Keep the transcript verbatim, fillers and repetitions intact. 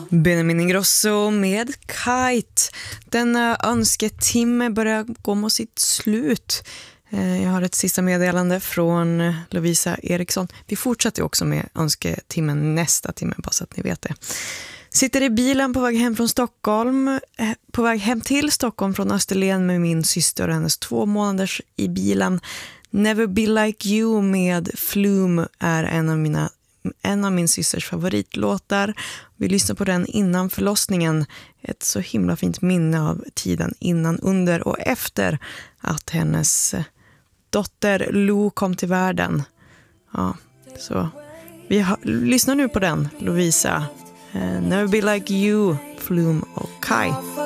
Benjamin Ingrosso med Kite. Denna önsketimme börjar gå mot sitt slut. Jag har ett sista meddelande från Lovisa Eriksson. Vi fortsätter också med önsketimmen nästa timme, bara så att ni vet det. Sitter i bilen på väg hem från Stockholm, på väg hem till Stockholm från Österlen med min syster och hennes två månaders i bilen. Never Be Like You med Flume är en av mina en av min systers favoritlåtar. Vi lyssnar på den innan förlossningen. Ett så himla fint minne av tiden innan, under och efter att hennes dotter Lo kom till världen. Ja, så vi har, lyssnar nu på den, Lovisa. Uh, Never Be Like You, Flume och Kai.